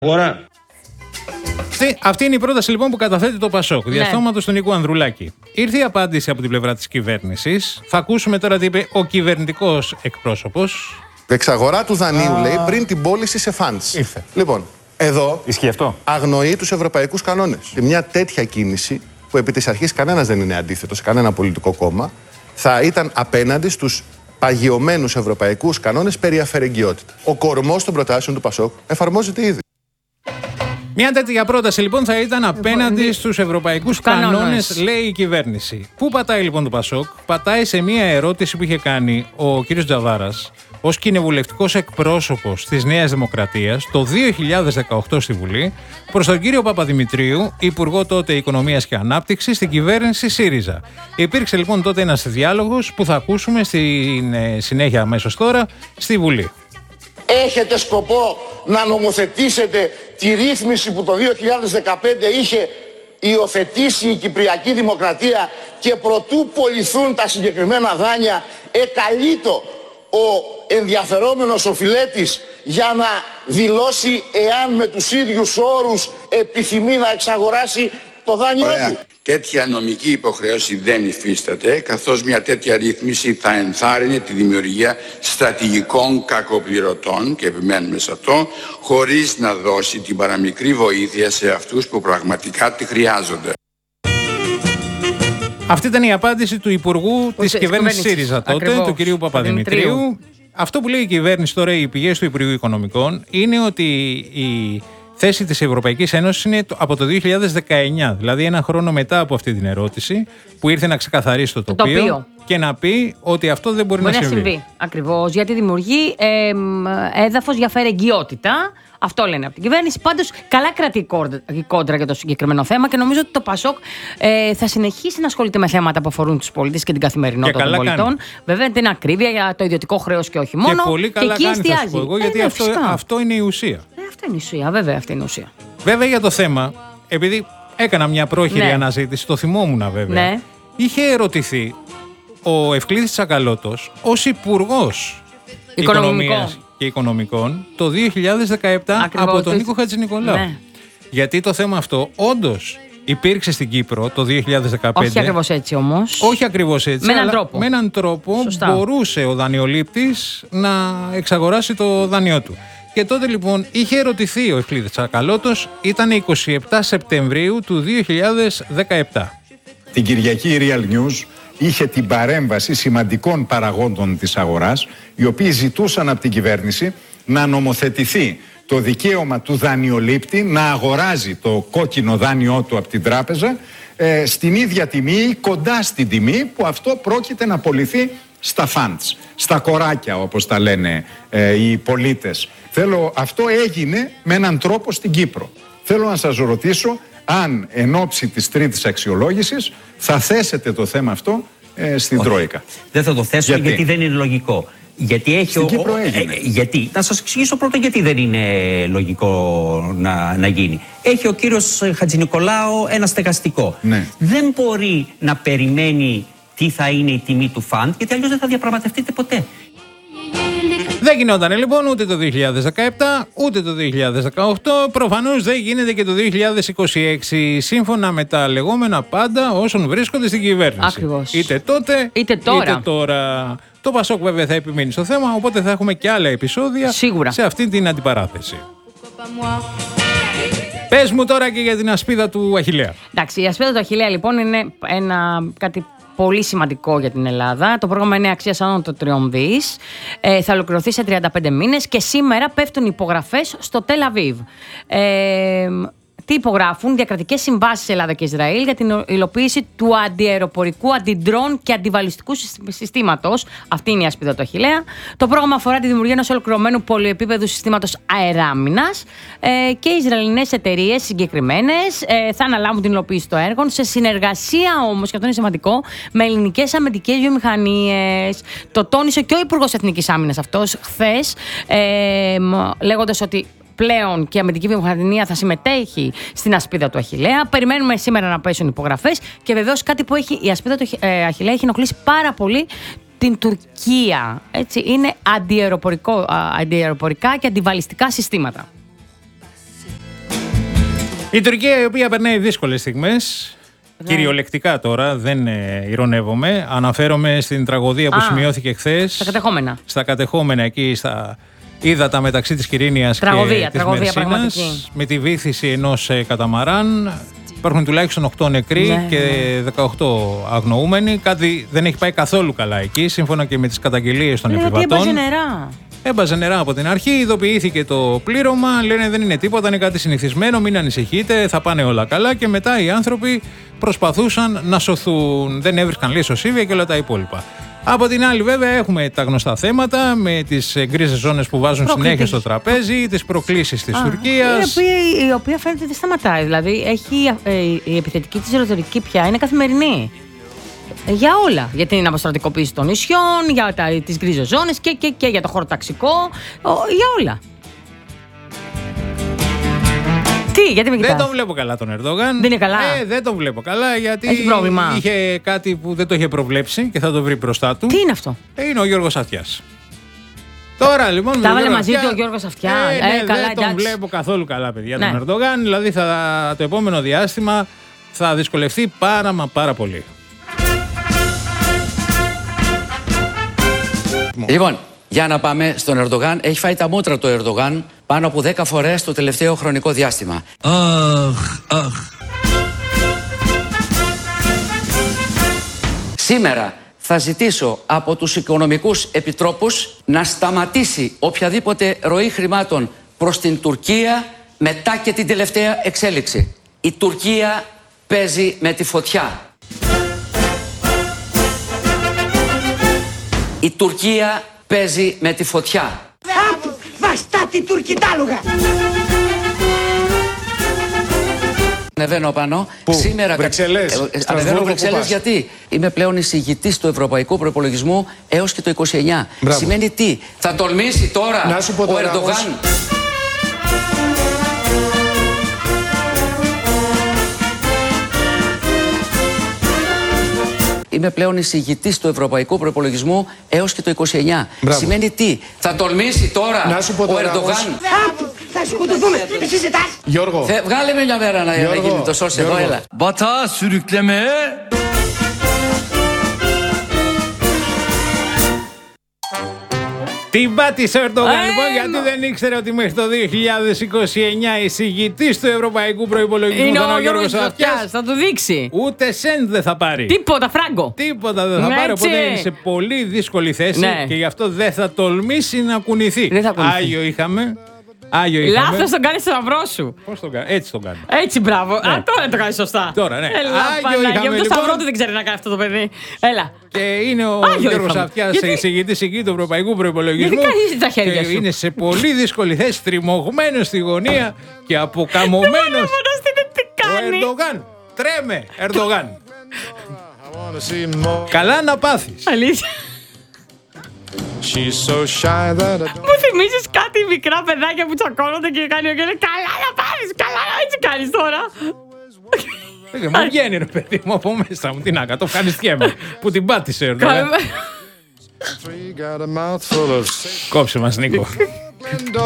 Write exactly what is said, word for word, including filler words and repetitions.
Ωραία. Αυτή, αυτή είναι η πρόταση λοιπόν που καταθέτει το Πασόκ, ναι. Διαστόματος του Νίκου Ανδρουλάκη. Ήρθε η απάντηση από την πλευρά της κυβέρνησης. Θα ακούσουμε τώρα τι είπε ο κυβερνητικός εκπρόσωπος. Εξαγορά του δανείου, Α... λέει, πριν την πώληση σε funds. Ήρθε. Λοιπόν, εδώ ισχύει αυτό. Αγνοεί τους ευρωπαϊκούς κανόνες. Και μια τέτοια κίνηση, που επί της αρχής κανένας δεν είναι αντίθετο σε κανένα πολιτικό κόμμα, θα ήταν απέναντι στους παγιωμένους ευρωπαϊκούς κανόνες περί αφαιρεγγιότητας. Ο κορμός των προτάσεων του Πασόκ εφαρμόζεται ήδη. Μια τέτοια πρόταση λοιπόν θα ήταν απέναντι στους ευρωπαϊκούς κανόνες, κανόνες, λέει η κυβέρνηση. Πού πατάει λοιπόν το Πασόκ? Πατάει σε μια ερώτηση που είχε κάνει ο κ. Τζαβάρας ως κοινοβουλευτικός εκπρόσωπος της Νέας Δημοκρατίας το δύο χιλιάδες δεκαοκτώ στη Βουλή προς τον κύριο Παπαδημητρίου, υπουργό τότε Οικονομίας και Ανάπτυξης στην κυβέρνηση ΣΥΡΙΖΑ. Υπήρξε λοιπόν τότε ένας διάλογος που θα ακούσουμε στην συνέχεια αμέσως τώρα στη Βουλή. Έχετε σκοπό να νομοθετήσετε τη ρύθμιση που το δύο χιλιάδες δεκαπέντε είχε υιοθετήσει η Κυπριακή Δημοκρατία και προτού πωληθούν τα συγκεκριμένα δάνεια εκαλείτο ο ενδιαφερόμενος οφειλέτης για να δηλώσει εάν με τους ίδιους όρους επιθυμεί να εξαγοράσει το δάνειό του. Τέτοια νομική υποχρέωση δεν υφίσταται, καθώς μια τέτοια ρύθμιση θα ενθάρρυνε τη δημιουργία στρατηγικών κακοπληρωτών, και επιμένουμε σε αυτό, χωρίς να δώσει την παραμικρή βοήθεια σε αυτούς που πραγματικά τη χρειάζονται. Αυτή ήταν η απάντηση του Υπουργού της κυβέρνησης ΣΥΡΙΖΑ τότε, ακριβώς, του κυρίου Παπαδημητρίου. Αυτό που λέει η κυβέρνηση τώρα, οι πηγές του Υπουργείου Οικονομικών, είναι ότι η θέση της Ευρωπαϊκής Ένωσης είναι από το δύο χιλιάδες δεκαεννιά, δηλαδή ένα χρόνο μετά από αυτή την ερώτηση, που ήρθε να ξεκαθαρίσει το τοπίο, τοπίο. και να πει ότι αυτό δεν μπορεί, μπορεί να συμβεί. να συμβεί. Ακριβώς, γιατί δημιουργεί ε, έδαφος για φερεγγιότητα. Αυτό λένε από την κυβέρνηση. Πάντως, καλά κρατεί η κόντρα για το συγκεκριμένο θέμα και νομίζω ότι το Πασόκ ε, θα συνεχίσει να ασχολείται με θέματα που αφορούν τους πολίτες και την καθημερινότητα των πολιτών. Κάνει. Βέβαια, την ακρίβεια για το ιδιωτικό χρέος και όχι μόνο. Και πολύ καλά και κάνει, θα σου πω εγώ, γιατί ε, ναι, αυτό, αυτό είναι η ουσία. Ε, αυτό είναι η ουσία, βέβαια, αυτή είναι η ουσία. Βέβαια, για το θέμα, επειδή έκανα μια πρόχειρη ναι. αναζήτηση, το θυμόμουν βέβαια. Ναι. Είχε ερωτηθεί ο Ευκλήδης Τσακαλώτος ως υπουργός Οικονομίας και Οικονομικών το δύο χιλιάδες δεκαεπτά ακριβώς, από τον Νίκο Χατζηνικολάου. Ναι. Γιατί το θέμα αυτό όντως υπήρξε στην Κύπρο το δύο χιλιάδες δεκαπέντε. Όχι ακριβώς έτσι όμως. Όχι ακριβώς έτσι. Με έναν αλλά τρόπο. Με έναν τρόπο Σωστά. μπορούσε ο δανειολήπτης να εξαγοράσει το δάνειό του. Και τότε λοιπόν είχε ερωτηθεί ο Ευκλήδης Τσακαλώτος, ήταν εικοστή εβδόμη Σεπτεμβρίου του δύο χιλιάδες δεκαεπτά. Την Κυριακή η Real News είχε την παρέμβαση σημαντικών παραγόντων της αγοράς, οι οποίοι ζητούσαν από την κυβέρνηση να νομοθετηθεί το δικαίωμα του δανειολήπτη να αγοράζει το κόκκινο δάνειό του από την τράπεζα ε, στην ίδια τιμή ή κοντά στην τιμή που αυτό πρόκειται να πωληθεί στα funds, στα κοράκια όπως τα λένε ε, οι πολίτες. Θέλω, αυτό έγινε με έναν τρόπο στην Κύπρο. Θέλω να σας ρωτήσω αν εν ώψη της τρίτης αξιολόγησης θα θέσετε το θέμα αυτό ε, στην Όχι. Τρόικα. Δεν θα το θέσω γιατί, γιατί δεν είναι λογικό. Γιατί έχει Στην ο, Κύπρο έγινε. Ε, γιατί, να σας εξηγήσω πρώτα γιατί δεν είναι λογικό να, να γίνει. Έχει ο κύριος Χατζηνικολάου ένα στεγαστικό. Ναι. Δεν μπορεί να περιμένει τι θα είναι η τιμή του φαντ, γιατί αλλιώς δεν θα διαπραγματευτείτε ποτέ. Δεν γινόταν λοιπόν ούτε το δύο χιλιάδες δεκαεπτά ούτε το δύο χιλιάδες δεκαοκτώ, προφανώς δεν γίνεται και το δύο χιλιάδες είκοσι έξι, σύμφωνα με τα λεγόμενα πάντα όσων βρίσκονται στην κυβέρνηση. Ακριβώς. Είτε τότε είτε τώρα. είτε τώρα. Το Πασόκ βέβαια θα επιμείνει στο θέμα, οπότε θα έχουμε και άλλα επεισόδια Σίγουρα. σε αυτή την αντιπαράθεση. Πες μου τώρα και για την ασπίδα του Αχιλλέα. Εντάξει, η ασπίδα του Αχιλλέα λοιπόν είναι ένα κάτι πολύ σημαντικό για την Ελλάδα. Το πρόγραμμα είναι αξίας άνω των τριών δις. Ε, θα ολοκληρωθεί σε τριάντα πέντε μήνες και σήμερα πέφτουν υπογραφές στο Τελ Αβίβ. Ε, τι υπογράφουν? Διακρατικές συμβάσεις Ελλάδα και Ισραήλ για την υλοποίηση του αντιαεροπορικού, αντιντρόν και αντιβαλιστικού συστήματος. Αυτή είναι η ασπίδα του Αχιλλέα. Το πρόγραμμα αφορά τη δημιουργία ενός ολοκληρωμένου πολυεπίπεδου συστήματος αεράμινας ε, και οι Ισραηλινές εταιρείες συγκεκριμένες ε, θα αναλάβουν την υλοποίηση των έργων σε συνεργασία όμως, και αυτό είναι σημαντικό, με ελληνικές αμυντικές βιομηχανίες. Το τόνισε και ο Υπουργός Εθνικής Άμυνας αυτός χθες, ε, λέγοντας ότι πλέον και η αμυντική βιομηχανία θα συμμετέχει στην ασπίδα του Αχιλλέα. Περιμένουμε σήμερα να πέσουν υπογραφές και βεβαίως κάτι που έχει, η ασπίδα του Αχιλλέα έχει ενοχλήσει πάρα πολύ την Τουρκία. Έτσι, είναι αντιαεροπορικά και αντιβαλιστικά συστήματα. Η Τουρκία, η οποία περνάει δύσκολες στιγμές, ναι. Κυριολεκτικά τώρα, δεν ε, ηρωνεύομαι. Αναφέρομαι στην τραγωδία που Α, σημειώθηκε χθες. Στα κατεχόμενα. Στα κατεχόμενα εκεί, στα ύδατα μεταξύ της Κυρίνειας τραγωδία, και της τραγωδία, Μερσίνας. Με τη βύθιση ενός ε, καταμαράν. Υπάρχουν τουλάχιστον οκτώ νεκροί ναι, και δεκαοκτώ αγνοούμενοι. Κάτι δεν έχει πάει καθόλου καλά εκεί, σύμφωνα και με τις καταγγελίες των επιβατών. Έμπαζε νερά. Έμπαζε νερά από την αρχή, ειδοποιήθηκε το πλήρωμα, λένε δεν είναι τίποτα, είναι κάτι συνηθισμένο, μην ανησυχείτε, θα πάνε όλα καλά. Και μετά οι άνθρωποι προσπαθούσαν να σωθούν, δεν έβρισκαν λέει σωσίβια και όλα τα υπόλοιπα. Από την άλλη, βέβαια, έχουμε τα γνωστά θέματα με τις γκρίζες ζώνες που βάζουν συνέχεια στο τραπέζι, τις προκλήσεις της Τουρκίας. Η οποία, η οποία φαίνεται δεν σταματάει. Δηλαδή, έχει, ε, η επιθετική της ρητορική πια είναι καθημερινή. Ε, για όλα. Για την αποστρατικοποίηση των νησιών, για τις γκρίζες ζώνες και, και, και για το χωροταξικό. Ο, για όλα. Τι, γιατί με κοιτάς? Δεν τον βλέπω καλά τον Ερντογάν. Δεν είναι καλά. Ε, δεν τον βλέπω καλά γιατί έχει πρόβλημα. Είχε κάτι που δεν το είχε προβλέψει και θα το βρει μπροστά του. Τι είναι αυτό? Ε, είναι ο Γιώργος Αυτιάς. Τώρα λοιπόν. Τα έβαλε μαζί του ο Γιώργος Αυτιά. Ε, ναι, ε, καλά, δεν τον εντάξει. βλέπω καθόλου καλά, παιδιά, ναι. τον Ερντογάν. Δηλαδή θα, το επόμενο διάστημα θα δυσκολευτεί πάρα μα πάρα πολύ. Λοιπόν, για να πάμε στον Ερντογάν. Έχει φάει τα μούτρα του Ερντογάν πάνω από δέκα φορές το τελευταίο χρονικό διάστημα. Αχ, αχ. Σήμερα θα ζητήσω από τους οικονομικούς επιτρόπους να σταματήσει οποιαδήποτε ροή χρημάτων προς την Τουρκία μετά και την τελευταία εξέλιξη. Η Τουρκία παίζει με τη φωτιά. Η Τουρκία παίζει με τη φωτιά. Βαστά τη τουρκιτάλουγα! Ανεβαίνω πάνω. Πού? Σήμερα Βρυξέλλες. Ε, ανεβαίνω Βρυξέλλες γιατί είμαι πλέον εισηγητής του Ευρωπαϊκού Προϋπολογισμού έως και το είκοσι εννιά. Μπράβο. Σημαίνει τι? Θα τολμήσει τώρα, να σου πω τώρα ο Ερντογάν... όμως... Είμαι πλέον εισηγητής του Ευρωπαϊκού Προϋπολογισμού έως και το είκοσι εννιά. Μπράβο. Σημαίνει τι? Θα τολμήσει τώρα, να σου πω ο τώρα Ερντογάν... Όμως... Θα σκοτωθούμε! Εσύ ζητάς! Γιώργο! Θε, βγάλε με μια μέρα να Γιώργο, γίνει το σώσ εδώ, έλα. Batağa sürükleme. Την πάτησε ο Ερντογάν λοιπόν, γιατί δεν ήξερε ότι μέχρι το δύο χιλιάδες είκοσι εννιά εισηγητής του Ευρωπαϊκού Προϋπολογισμού είναι ήταν ο ο Γιώργος Αυτιάς. Θα του δείξει. Ούτε σεντ δεν θα πάρει. Τίποτα, φράγκο. Τίποτα δεν θα Ναι, πάρει. έτσι. Οπότε είναι σε πολύ δύσκολη θέση Ναι. και γι' αυτό δεν θα τολμήσει να κουνηθεί. Δεν θα κουνηθεί. Άγιο είχαμε. Άγιο είχαμε. Λάθος τον κάνει στο σταυρό σου. Πώς τον κάνει? Έτσι τον κάνει. Έτσι, μπράβο. Α, τώρα το κάνει σωστά. Τώρα, ναι. Έλα, Άγιο Παναγία είχαμε, μου, το λοιπόν. σταυρό του δεν ξέρει να κάνει αυτό το παιδί. Έλα. Και είναι ο Άγιο Γιώργος είχαμε. Αυτιάς, Γιατί? εισηγητής εκεί του Ευρωπαϊκού Προϋπολογισμού. Γιατί κάνεις τα χέρια και σου? είναι σε πολύ δύσκολη θέση, τριμωγμένος στη γωνία και αποκαμωμένος. Ο Ερντογάν. Τρέμε, Ερντογάν. Καλά να πάθεις. Αλήθεια. Μου θυμίζεις κάτι μικρά παιδάκια που τσακώνονται και κάνει ο κύριος καλά να πάρεις, καλά να έτσι κάνεις τώρα. Δεν μου βγαίνει ρε παιδί μου από μέσα μου. Τι να κάνω, το ευχαριστιέμαι που την πάτησε ο Ερντογάν. Κόψε μας Νίκο.